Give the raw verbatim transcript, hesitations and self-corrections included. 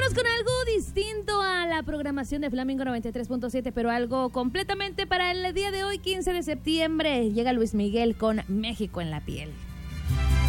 Vámonos con algo distinto a la programación de Flamingo noventa y tres punto siete, pero algo completamente para el día de hoy, quince de septiembre. Llega Luis Miguel con México en la piel.